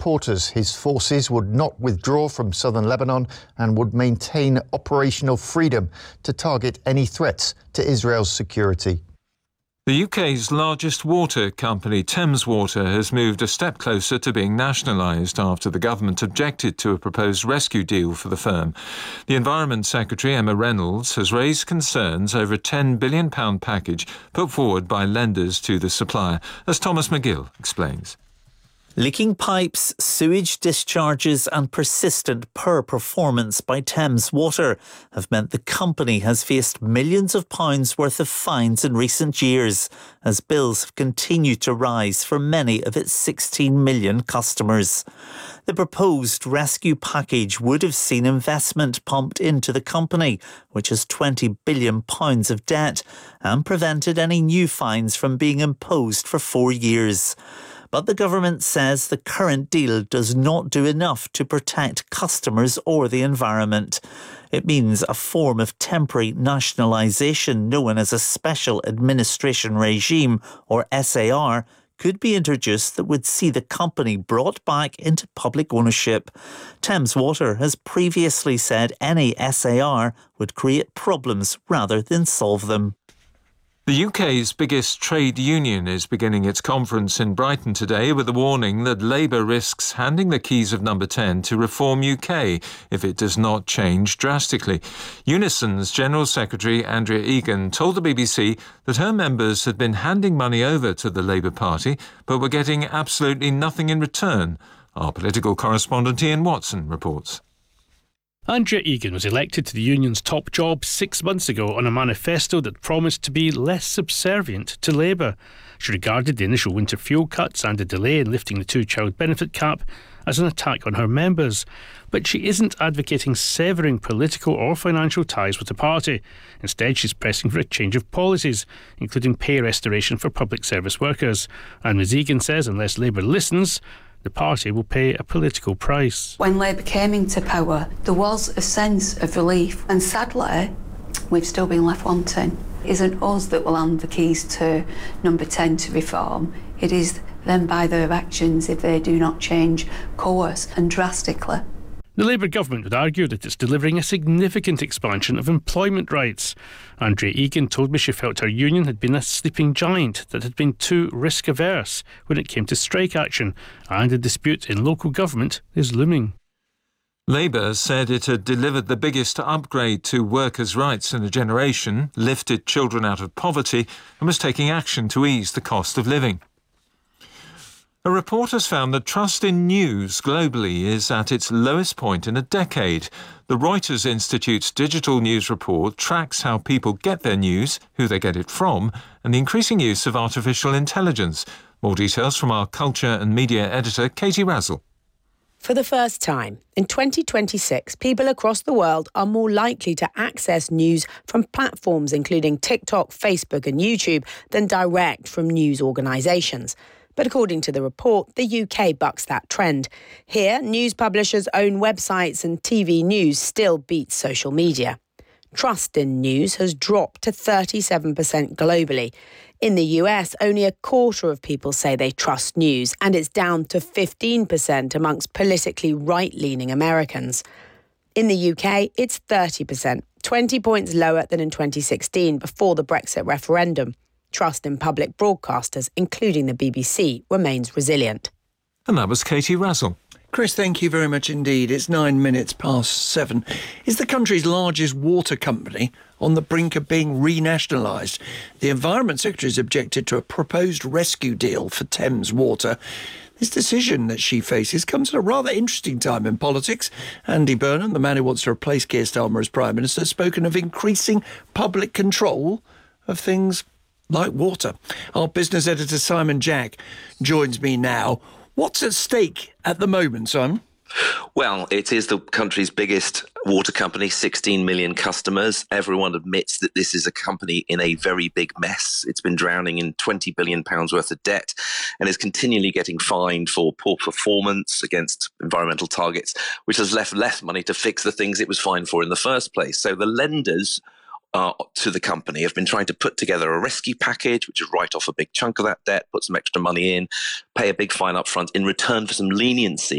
supporters his forces would not withdraw from southern Lebanon and would maintain operational freedom to target any threats to Israel's security. The UK's largest water company, Thames Water, has moved a step closer to being nationalised after the government objected to a proposed rescue deal for the firm. The Environment Secretary, Emma Reynolds, has raised concerns over a £10 billion package put forward by lenders to the supplier, as Thomas McGill explains. Leaking pipes, sewage discharges and persistent poor performance by Thames Water have meant the company has faced millions of pounds worth of fines in recent years, as bills have continued to rise for many of its 16 million customers. The proposed rescue package would have seen investment pumped into the company, which has £20 billion of debt, and prevented any new fines from being imposed for 4 years. But the government says the current deal does not do enough to protect customers or the environment. It means a form of temporary nationalisation known as a Special Administration Regime, or SAR, could be introduced that would see the company brought back into public ownership. Thames Water has previously said any SAR would create problems rather than solve them. The UK's biggest trade union is beginning its conference in Brighton today with a warning that Labour risks handing the keys of number 10 to Reform UK if it does not change drastically. Unison's General Secretary Andrea Egan told the BBC that her members had been handing money over to the Labour Party but were getting absolutely nothing in return. Our political correspondent Ian Watson reports. Andrea Egan was elected to the union's top job 6 months ago on a manifesto that promised to be less subservient to Labour. She regarded the initial winter fuel cuts and a delay in lifting the two-child benefit cap as an attack on her members. But she isn't advocating severing political or financial ties with the party. Instead, she's pressing for a change of policies, including pay restoration for public service workers. And Ms Egan says unless Labour listens, the party will pay a political price. When Labour came into power, there was a sense of relief, and sadly, we've still been left wanting. It isn't us that will hand the keys to number 10 to Reform. It is them by their actions if they do not change course, and drastically. The Labour government would argue that it's delivering a significant expansion of employment rights. Andrea Egan told me she felt her union had been a sleeping giant that had been too risk-averse when it came to strike action, and a dispute in local government is looming. Labour said it had delivered the biggest upgrade to workers' rights in a generation, lifted children out of poverty, and was taking action to ease the cost of living. A report has found that trust in news globally is at its lowest point in a decade. The Reuters Institute's digital news report tracks how people get their news, who they get it from, and the increasing use of artificial intelligence. More details from our culture and media editor, Katie Razzle. For the first time, in 2026, people across the world are more likely to access news from platforms including TikTok, Facebook and YouTube than direct from news organisations. But according to the report, the UK bucks that trend. Here, news publishers' own websites and TV news still beat social media. Trust in news has dropped to 37% globally. In the US, only a quarter of people say they trust news, and it's down to 15% amongst politically right-leaning Americans. In the UK, it's 30%, 20 points lower than in 2016 before the Brexit referendum. Trust in public broadcasters, including the BBC, remains resilient. And that was Katie Razzle. Chris, thank you very much indeed. It's 7:09. Is the country's largest water company on the brink of being renationalised? The Environment Secretary has objected to a proposed rescue deal for Thames Water. This decision that she faces comes at a rather interesting time in politics. Andy Burnham, the man who wants to replace Keir Starmer as Prime Minister, has spoken of increasing public control of things like water. Our business editor Simon Jack joins me now. What's at stake at the moment, Simon? Well, it is the country's biggest water company, 16 million customers. Everyone admits that this is a company in a very big mess. It's been drowning in £20 billion worth of debt and is continually getting fined for poor performance against environmental targets, which has left less money to fix the things it was fined for in the first place. So the lenders to the company have been trying to put together a rescue package, which is write off a big chunk of that debt, put some extra money in, pay a big fine up front in return for some leniency